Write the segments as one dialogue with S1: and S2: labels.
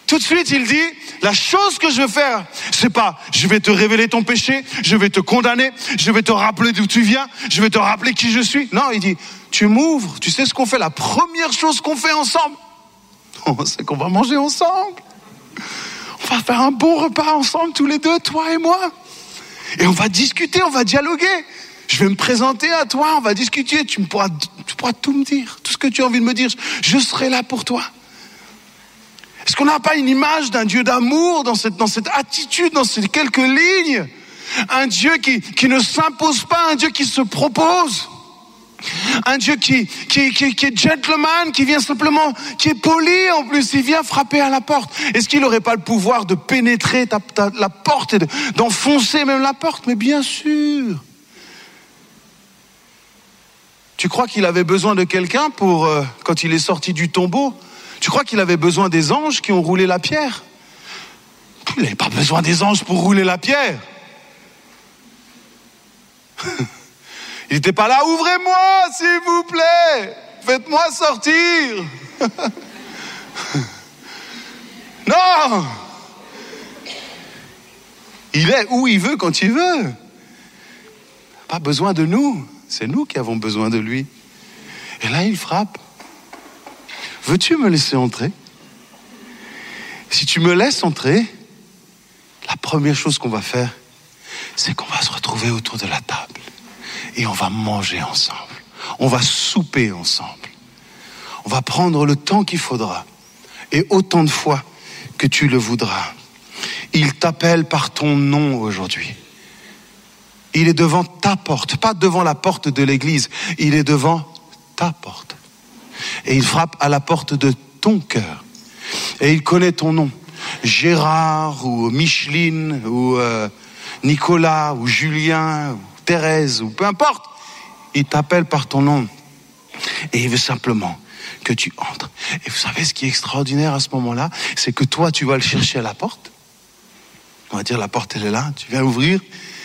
S1: Tout de suite, il dit, la chose que je veux faire, c'est pas, je vais te révéler ton péché, je vais te condamner, je vais te rappeler d'où tu viens, je vais te rappeler qui je suis. Non, il dit, tu m'ouvres. Tu sais ce qu'on fait? La première chose qu'on fait ensemble, c'est qu'on va manger ensemble. On va faire un bon repas ensemble, tous les deux, toi et moi. Et on va discuter, on va dialoguer. Je vais me présenter à toi, on va discuter. Tu pourras tout me dire, tout ce que tu as envie de me dire. Je serai là pour toi. Est-ce qu'on n'a pas une image d'un Dieu d'amour dans cette attitude, dans ces quelques lignes? Un Dieu qui ne s'impose pas, un Dieu qui se propose. Un Dieu qui est gentleman, qui vient simplement, qui est poli en plus, il vient frapper à la porte. Est-ce qu'il n'aurait pas le pouvoir de pénétrer la porte et d'enfoncer même la porte? Mais bien sûr. Tu crois qu'il avait besoin de quelqu'un pour, quand il est sorti du tombeau? Tu crois qu'il avait besoin des anges qui ont roulé la pierre? Il n'avait pas besoin des anges pour rouler la pierre. Il n'était pas là, ouvrez-moi s'il vous plaît, faites-moi sortir. Non, il est où il veut quand il veut. Pas besoin de nous, c'est nous qui avons besoin de lui. Et là il frappe. Veux-tu me laisser entrer? Si tu me laisses entrer, la première chose qu'on va faire, c'est qu'on va se retrouver autour de la table. Et on va manger ensemble. On va souper ensemble. On va prendre le temps qu'il faudra. Et autant de fois que tu le voudras. Il t'appelle par ton nom aujourd'hui. Il est devant ta porte, pas devant la porte de l'église. Il est devant ta porte. Et il frappe à la porte de ton cœur. Et il connaît ton nom. Gérard ou Micheline ou Nicolas ou Julien ou Thérèse ou peu importe. Il t'appelle par ton nom. Et il veut simplement que tu entres. Et vous savez ce qui est extraordinaire à ce moment-là, c'est que toi tu vas le chercher à la porte. On va dire la porte elle est là, tu viens ouvrir.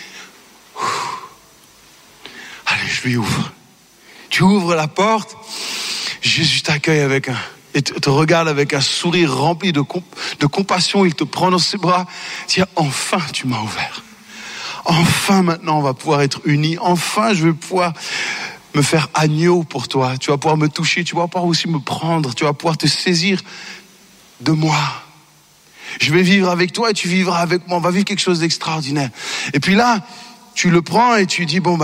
S1: Allez, je lui ouvre. Tu ouvres la porte. Jésus t'accueille et te regarde avec un sourire rempli de compassion. Il te prend dans ses bras. Tiens, enfin tu m'as ouvert. Enfin maintenant on va pouvoir être unis. Enfin je vais pouvoir me faire agneau pour toi. Tu vas pouvoir me toucher. Tu vas pouvoir aussi me prendre. Tu vas pouvoir te saisir de moi. Je vais vivre avec toi et tu vivras avec moi. On va vivre quelque chose d'extraordinaire. Et puis là, tu le prends et tu dis, bon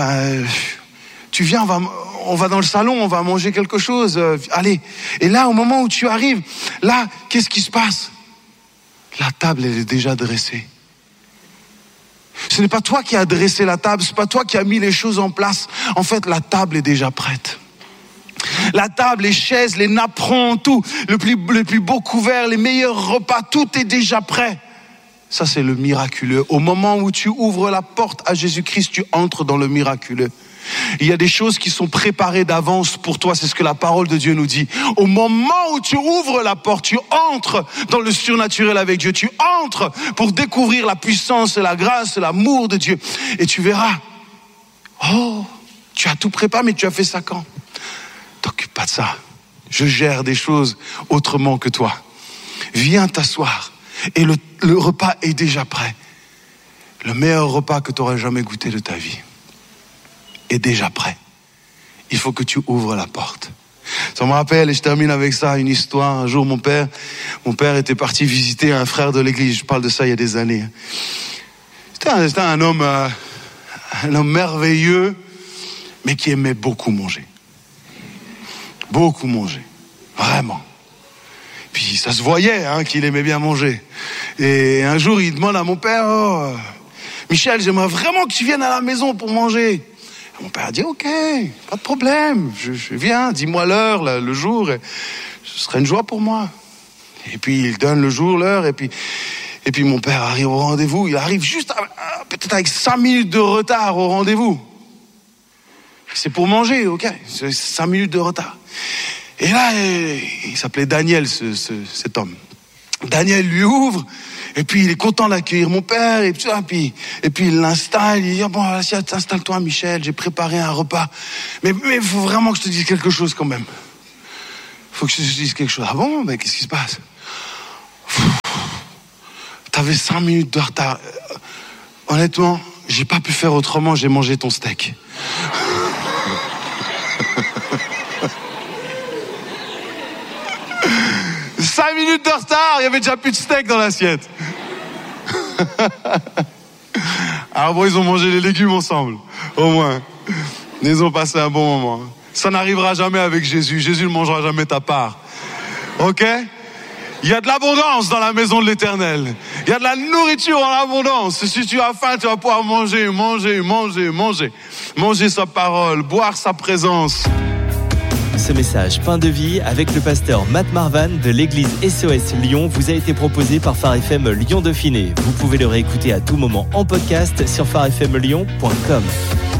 S1: tu viens, on va dans le salon, on va manger quelque chose, allez. Et là, au moment où tu arrives, là, qu'est-ce qui se passe? La table, elle est déjà dressée. Ce n'est pas toi qui as dressé la table, c'est pas toi qui as mis les choses en place. En fait, la table est déjà prête. La table, les chaises, les napperons, tout, le plus beau couvert, les meilleurs repas, tout est déjà prêt. Ça, c'est le miraculeux. Au moment où tu ouvres la porte à Jésus-Christ, tu entres dans le miraculeux. Il y a des choses qui sont préparées d'avance pour toi, c'est ce que la parole de Dieu nous dit. Au moment où tu ouvres la porte, tu entres dans le surnaturel avec Dieu. Tu entres pour découvrir la puissance, la grâce, l'amour de Dieu. Et tu verras, tu as tout préparé, mais tu as fait ça quand? T'occupe pas de ça. Je gère des choses autrement que toi. Viens t'asseoir et le repas est déjà prêt. Le meilleur repas que tu aurais jamais goûté de ta vie est déjà prêt. Il faut que tu ouvres la porte. Ça me rappelle, et je termine avec ça, une histoire. Un jour, mon père était parti visiter un frère de l'église. Je parle de ça il y a des années. C'était un homme merveilleux, mais qui aimait beaucoup manger. Beaucoup manger. Vraiment. Puis ça se voyait qu'il aimait bien manger. Et un jour, il demande à mon père, Michel, j'aimerais vraiment que tu viennes à la maison pour manger. Mon père a dit, ok, pas de problème, je viens, dis-moi l'heure, le jour, et ce serait une joie pour moi. Et puis il donne le jour, l'heure, et puis mon père arrive au rendez-vous, il arrive juste peut-être avec 5 minutes de retard au rendez-vous. C'est pour manger, ok, c'est 5 minutes de retard. Et là, il s'appelait Daniel, cet homme. Daniel lui ouvre, et puis il est content d'accueillir mon père, et puis il l'installe, il dit, bon, installe-toi Michel, j'ai préparé un repas. Mais il faut vraiment que je te dise quelque chose quand même. Il faut que je te dise quelque chose. Ah bon, mais qu'est-ce qui se passe? T'avais 5 minutes de retard. Honnêtement, j'ai pas pu faire autrement, j'ai mangé ton steak. « 5 minutes de retard, il y avait déjà plus de steak dans l'assiette. » Alors bon, ils ont mangé les légumes ensemble, au moins. Ils ont passé un bon moment. Ça n'arrivera jamais avec Jésus. Jésus ne mangera jamais ta part. Ok ? Il y a de l'abondance dans la maison de l'Éternel. Il y a de la nourriture en abondance. Si tu as faim, tu vas pouvoir manger sa parole, boire sa présence.
S2: Ce message Pain de vie avec le pasteur Matt Marvan de l'église SOS Lyon vous a été proposé par Phare FM Lyon Dauphiné. Vous pouvez le réécouter à tout moment en podcast sur pharefmlyon.com.